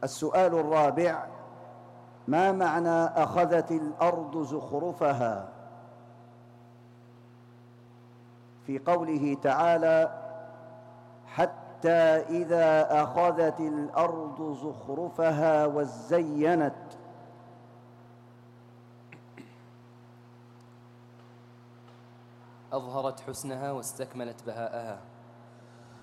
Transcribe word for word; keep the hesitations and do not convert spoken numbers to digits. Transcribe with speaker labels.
Speaker 1: السؤال الرابع: ما معنى أخذت الأرض زخرفها؟ في قوله تعالى: حتى إذا أخذت الأرض زخرفها وزينت.
Speaker 2: أظهرت حسنها واستكملت بهاءها.